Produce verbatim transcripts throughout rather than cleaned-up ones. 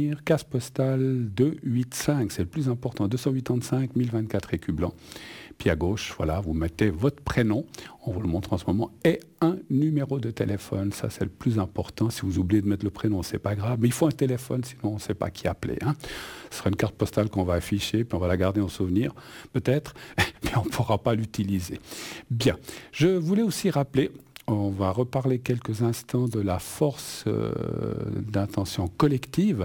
souvenir, case postale deux cent quatre-vingt-quinze, c'est le plus important, deux cent quatre-vingt-quinze mille vingt-quatre écus blancs. Puis à gauche, voilà, vous mettez votre prénom, on vous le montre en ce moment, et un numéro de téléphone. Ça, c'est le plus important. Si vous oubliez de mettre le prénom, c'est pas grave. Mais il faut un téléphone, sinon on ne sait pas qui appeler. Hein. Ce sera une carte postale qu'on va afficher, puis on va la garder en souvenir, peut-être, mais on ne pourra pas l'utiliser. Bien. Je voulais aussi rappeler, on va reparler quelques instants de la force euh, d'intention collective.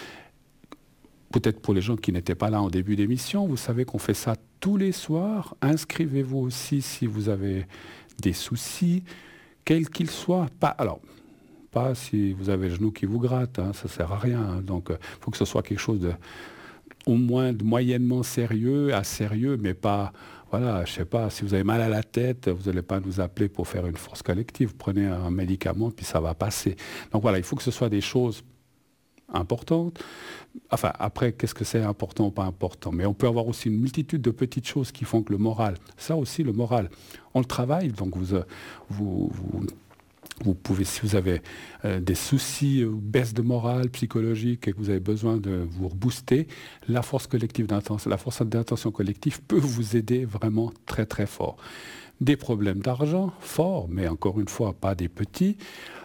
Peut-être pour les gens qui n'étaient pas là en début d'émission, vous savez qu'on fait ça tous les soirs. Inscrivez-vous aussi si vous avez des soucis, quels qu'ils soient. Pas, alors, pas si vous avez le genou qui vous gratte, hein, ça ne sert à rien. Hein. Donc, il euh, faut que ce soit quelque chose de, au moins de moyennement sérieux, à sérieux, mais pas... Voilà, je ne sais pas, si vous avez mal à la tête, vous n'allez pas nous appeler pour faire une force collective. Vous prenez un médicament, puis ça va passer. Donc voilà, il faut que ce soit des choses importantes. Enfin, après, qu'est-ce que c'est important ou pas important? Mais on peut avoir aussi une multitude de petites choses qui font que le moral, ça aussi, le moral, on le travaille. Donc vous, vous, vous, vous pouvez, si vous avez euh, des soucis, euh, baisse de morale psychologique et que vous avez besoin de vous rebooster, la force collective d'intention, la force d'intention collective peut vous aider vraiment très très fort. Des problèmes d'argent, forts, mais encore une fois, pas des petits.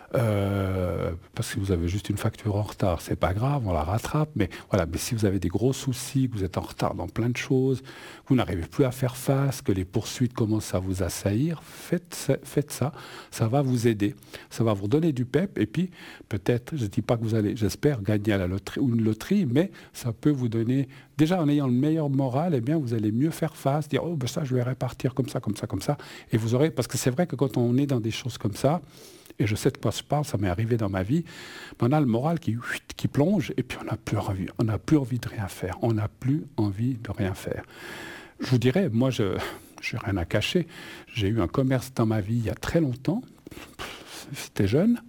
Euh, parce que vous avez juste une facture en retard, c'est pas grave, on la rattrape, mais voilà, mais si vous avez des gros soucis, que vous êtes en retard dans plein de choses, que vous n'arrivez plus à faire face, que les poursuites commencent à vous assaillir, faites, faites ça, ça va vous aider, ça va vous donner du pep, et puis peut-être, je ne dis pas que vous allez, j'espère, gagner à la loterie ou une loterie, mais ça peut vous donner, déjà en ayant le meilleur moral, eh bien vous allez mieux faire face, dire, oh ben ça je vais répartir comme ça, comme ça, comme ça, et vous aurez, parce que c'est vrai que quand on est dans des choses comme ça, et je sais de quoi je parle, ça m'est arrivé dans ma vie, on a le moral qui, qui plonge et puis on n'a plus envie, on n'a plus envie de rien faire, on n'a plus envie de rien faire. Je vous dirais, moi, je n'ai rien à cacher, j'ai eu un commerce dans ma vie il y a très longtemps, c'était jeune,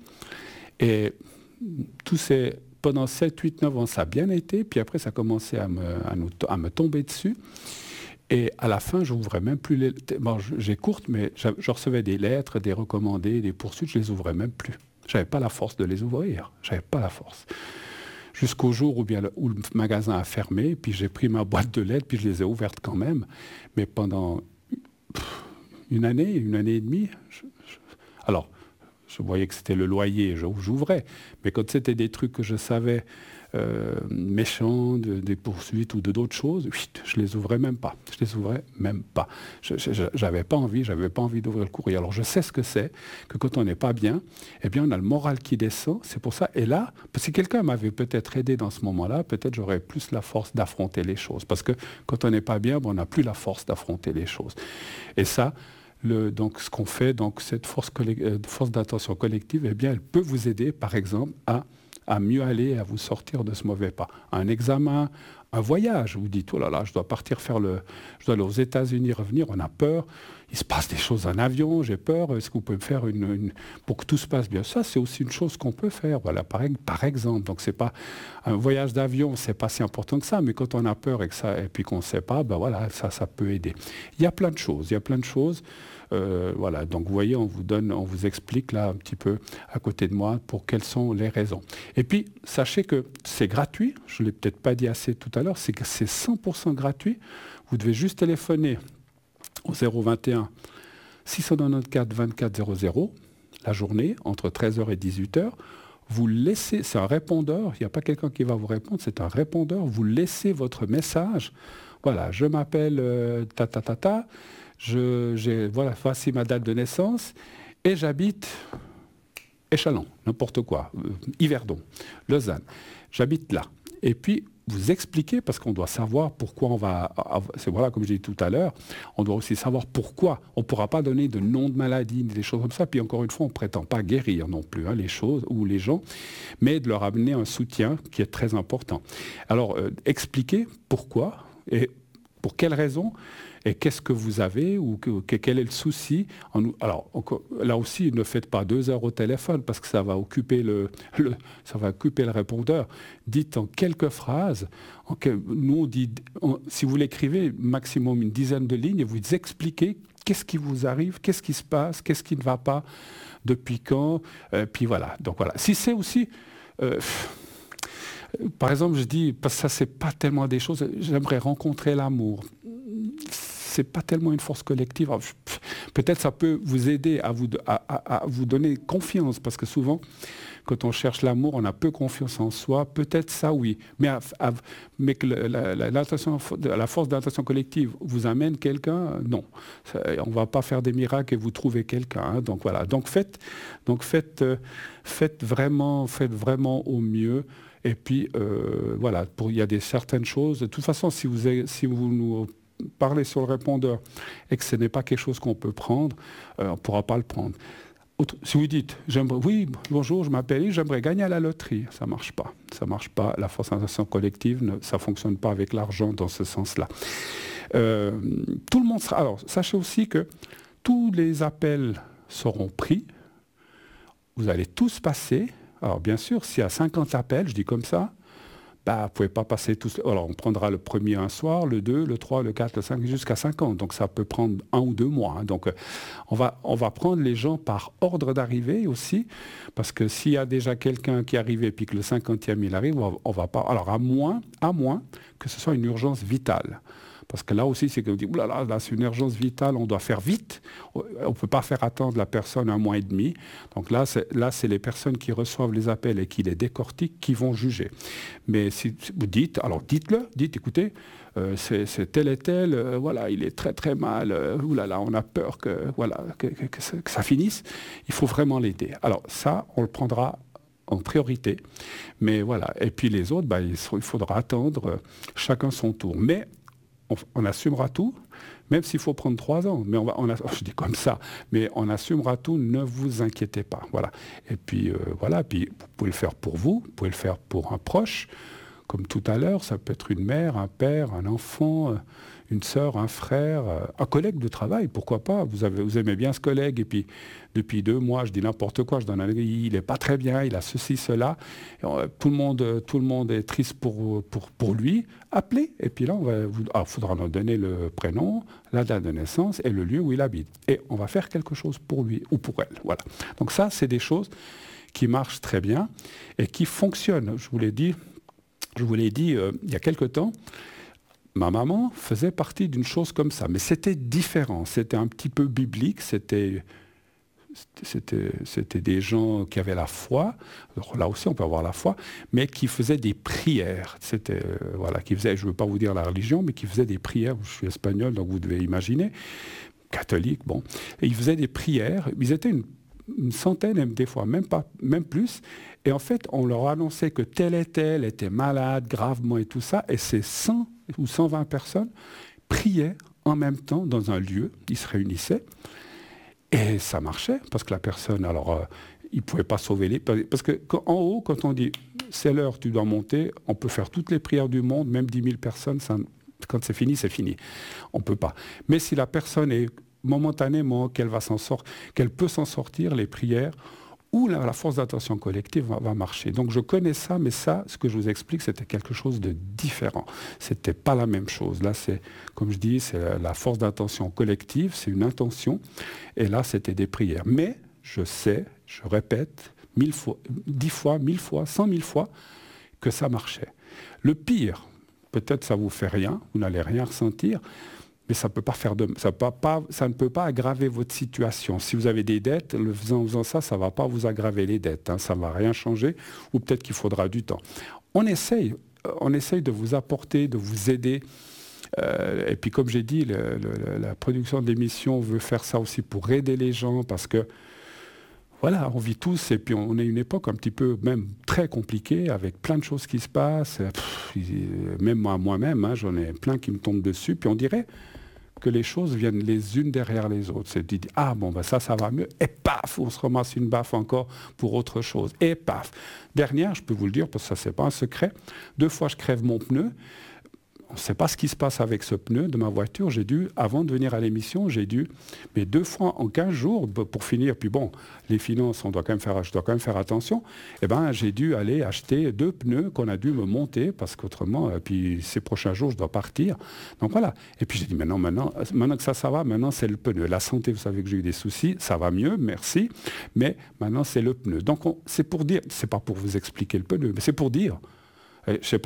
et tout ces, pendant sept, huit, neuf ans, ça a bien été, puis après ça a commencé à me, à nous, à me tomber dessus. Et à la fin, je n'ouvrais même plus les... Bon, j'ai courte, mais je recevais des lettres, des recommandés, des poursuites, je ne les ouvrais même plus. Je n'avais pas la force de les ouvrir. Je n'avais pas la force. Jusqu'au jour où, bien le, où le magasin a fermé, puis j'ai pris ma boîte de lettres, puis je les ai ouvertes quand même. Mais pendant une année, une année et demie, je, je... alors, je voyais que c'était le loyer, j'ouvrais. Mais quand c'était des trucs que je savais... Euh, méchants, de, des poursuites ou de d'autres choses, je les ouvrais même pas. Je les ouvrais même pas. Je, je, j'avais pas envie, j'avais pas envie d'ouvrir le courrier. Alors je sais ce que c'est, que quand on n'est pas bien, eh bien on a le moral qui descend. C'est pour ça. Et là, si quelqu'un m'avait peut-être aidé dans ce moment-là, peut-être j'aurais plus la force d'affronter les choses. Parce que quand on n'est pas bien, bon, on n'a plus la force d'affronter les choses. Et ça, le, donc ce qu'on fait, donc cette force, euh, force d'attention collective, eh bien elle peut vous aider, par exemple, à à mieux aller, à vous sortir de ce mauvais pas. Un examen, un voyage, vous dites, oh là là, je dois partir faire le... Je dois aller aux États-Unis, revenir, on a peur, il se passe des choses en avion, j'ai peur, est-ce que vous pouvez me faire une... une... pour que tout se passe bien? Ça, c'est aussi une chose qu'on peut faire, voilà, par, par exemple. Donc, c'est pas... Un voyage d'avion, c'est pas si important que ça, mais quand on a peur et, que ça... et puis qu'on ne sait pas, ben voilà, ça, ça peut aider. Il y a plein de choses, il y a plein de choses... Euh, voilà, donc vous voyez, on vous donne, on vous explique là un petit peu à côté de moi pour quelles sont les raisons. Et puis, sachez que c'est gratuit, je ne l'ai peut-être pas dit assez tout à l'heure, c'est que c'est cent pour cent gratuit. Vous devez juste téléphoner au zéro vingt et un six cent quatre-vingt-quatorze vingt-quatre zéro zéro la journée, entre treize heures et dix-huit heures. Vous laissez, c'est un répondeur, il n'y a pas quelqu'un qui va vous répondre, c'est un répondeur, vous laissez votre message. Voilà, je m'appelle euh, ta ta ta ta. Je, j'ai, voilà, voici ma date de naissance et j'habite Échalon, n'importe quoi, euh, Yverdon, Lausanne. J'habite là. Et puis, vous expliquez, parce qu'on doit savoir pourquoi on va... C'est voilà, comme j'ai dit tout à l'heure, on doit aussi savoir pourquoi. On ne pourra pas donner de nom de maladie, des choses comme ça. Puis encore une fois, on ne prétend pas guérir non plus hein, les choses ou les gens, mais de leur amener un soutien qui est très important. Alors, euh, expliquez pourquoi et pour quelles raisons et qu'est-ce que vous avez ou que, que, quel est le souci. Alors, là aussi, ne faites pas deux heures au téléphone parce que ça va occuper le, le, ça va occuper le répondeur. Dites en quelques phrases. En que, nous, on dit, on, si vous l'écrivez, maximum une dizaine de lignes, et vous expliquez qu'est-ce qui vous arrive, qu'est-ce qui se passe, qu'est-ce qui ne va pas, depuis quand. Euh, puis voilà. Donc voilà. Si c'est aussi... Euh, Par exemple, je dis, parce que ça, c'est pas tellement des choses, j'aimerais rencontrer l'amour. C'est pas tellement une force collective. Alors, peut-être ça peut vous aider à vous, à, à, à vous donner confiance, parce que souvent, quand on cherche l'amour, on a peu confiance en soi. Peut-être ça, oui. Mais, à, à, mais que la, la, la force d'intention collective vous amène quelqu'un, non. Ça, on ne va pas faire des miracles et vous trouver quelqu'un. Hein. Donc voilà. Donc faites, donc faites, euh, faites, vraiment, faites vraiment au mieux. Et puis, euh, voilà, il y a des certaines choses. De toute façon, si vous, avez, si vous nous parlez sur le répondeur et que ce n'est pas quelque chose qu'on peut prendre, euh, on ne pourra pas le prendre. Autre, si vous dites, oui, bonjour, je m'appelle Yves, j'aimerais gagner à la loterie, ça ne marche pas. Ça ne marche pas. La force d'intention collective, ne, ça ne fonctionne pas avec l'argent dans ce sens-là. Euh, tout le monde sera... Alors, sachez aussi que tous les appels seront pris. Vous allez tous passer. Alors, bien sûr, s'il y a cinquante appels, je dis comme ça, bah, vous ne pouvez pas passer tous. Alors, on prendra le premier un soir, le deux, le trois, le quatre, le cinq, jusqu'à cinquante. Donc, ça peut prendre un ou deux mois. Hein. Donc, on va, on va prendre les gens par ordre d'arrivée aussi, parce que s'il y a déjà quelqu'un qui est arrivé et puis que le cinquantième il arrive, on ne va pas. Alors, à moins, à moins que ce soit une urgence vitale. Parce que là aussi, c'est que vous dites, oulala, là, c'est une urgence vitale, on doit faire vite. On ne peut pas faire attendre la personne un mois et demi. Donc là, c'est, là, c'est les personnes qui reçoivent les appels et qui les décortiquent qui vont juger. Mais si vous dites, alors dites-le, dites, écoutez, euh, c'est, c'est tel et tel, euh, voilà, il est très très mal, euh, oulala, on a peur que, voilà, que, que, que, ça, que ça finisse. Il faut vraiment l'aider. Alors ça, on le prendra en priorité. Mais voilà. Et puis les autres, bah, il, il faudra attendre euh, chacun son tour. Mais On, on assumera tout, même s'il faut prendre trois ans. Mais on va, on a, je dis comme ça, mais on assumera tout, ne vous inquiétez pas. Voilà. Et puis, euh, voilà, puis vous pouvez le faire pour vous, vous pouvez le faire pour un proche, comme tout à l'heure, ça peut être une mère, un père, un enfant, une sœur, un frère, un collègue de travail, pourquoi pas. Vous, avez, vous aimez bien ce collègue, et puis depuis deux mois, je dis n'importe quoi, je donne un, il n'est pas très bien, il a ceci, cela. Et on, tout, le monde, tout le monde est triste pour, pour, pour lui. Appelez, et puis là, il faudra nous donner le prénom, la date de naissance et le lieu où il habite. Et on va faire quelque chose pour lui ou pour elle. Voilà. Donc ça, c'est des choses qui marchent très bien et qui fonctionnent. Je vous l'ai dit, je vous l'ai dit euh, il y a quelque temps, ma maman faisait partie d'une chose comme ça, mais c'était différent, c'était un petit peu biblique, c'était, c'était, c'était des gens qui avaient la foi, alors là aussi on peut avoir la foi, mais qui faisaient des prières, c'était, euh, voilà, qui faisaient, je ne veux pas vous dire la religion, mais qui faisaient des prières, je suis espagnol, donc vous devez imaginer, catholique, bon, et ils faisaient des prières, ils étaient une une centaine, même des fois, même, pas, même plus. Et en fait, on leur annonçait que tel et tel était malade, gravement et tout ça. Et ces cent ou cent vingt personnes priaient en même temps dans un lieu. Ils se réunissaient. Et ça marchait, parce que la personne, alors, euh, ils ne pouvaient pas sauver les... Parce qu'en haut, quand on dit, c'est l'heure, tu dois monter, on peut faire toutes les prières du monde, même dix mille personnes, ça, quand c'est fini, c'est fini. On ne peut pas. Mais si la personne est momentanément, qu'elle va s'en sortir, qu'elle peut s'en sortir, les prières, ou la, la force d'attention collective va, va marcher. Donc je connais ça, mais ça, ce que je vous explique, c'était quelque chose de différent. C'était pas la même chose. Là, c'est, comme je dis, c'est la, la force d'attention collective, c'est une intention, et là, c'était des prières. Mais je sais, je répète, mille fois, dix fois, mille fois, cent mille fois, que ça marchait. Le pire, peut-être ça vous fait rien, vous n'allez rien ressentir, mais ça, peut pas faire de, ça, peut pas, ça ne peut pas aggraver votre situation. Si vous avez des dettes, le faisant, en faisant ça, ça ne va pas vous aggraver les dettes. Hein, ça ne va rien changer, ou peut-être qu'il faudra du temps. On essaye, on essaye de vous apporter, de vous aider. Euh, et puis comme j'ai dit, le, le, la production de l'émission veut faire ça aussi pour aider les gens, parce que voilà, on vit tous, et puis on est une époque un petit peu même très compliquée, avec plein de choses qui se passent. Pff, même moi, moi-même, hein, j'en ai plein qui me tombent dessus, puis on dirait que les choses viennent les unes derrière les autres. C'est dit, ah bon, ben ça, ça va mieux. Et paf, on se ramasse une baffe encore pour autre chose. Et paf. Dernière, je peux vous le dire, parce que ça, c'est pas un secret. Deux fois, je crève mon pneu. On ne sait pas ce qui se passe avec ce pneu de ma voiture. J'ai dû, avant de venir à l'émission, j'ai dû, mais deux fois en quinze jours, pour finir, puis bon, les finances, on doit quand même faire, je dois quand même faire attention, eh ben, j'ai dû aller acheter deux pneus qu'on a dû me monter, parce qu'autrement, puis ces prochains jours, je dois partir. Donc voilà. Et puis j'ai dit, maintenant, maintenant, maintenant que ça, ça va, maintenant c'est le pneu. La santé, vous savez que j'ai eu des soucis, ça va mieux, merci, mais maintenant c'est le pneu. Donc on, c'est pour dire, c'est pas pour vous expliquer le pneu, mais c'est pour dire, Je sais